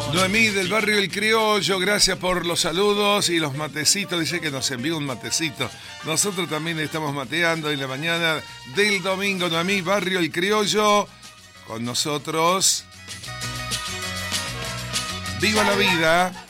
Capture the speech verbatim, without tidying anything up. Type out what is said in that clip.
Noemí del barrio El Criollo, gracias por los saludos y los matecitos. Dice que nos envió un matecito. Nosotros también estamos mateando en la mañana del domingo. Noemí, barrio El Criollo, con nosotros. ¡Viva la vida!